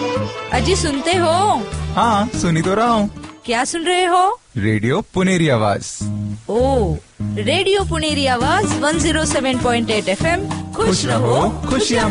अजी सुनते हो? हाँ सुनी तो रहा हूँ। क्या सुन रहे हो? रेडियो पुनेरी आवाज। ओ, रेडियो पुनेरी आवाज 107.8 FM। खुश रहो, खुशियाँ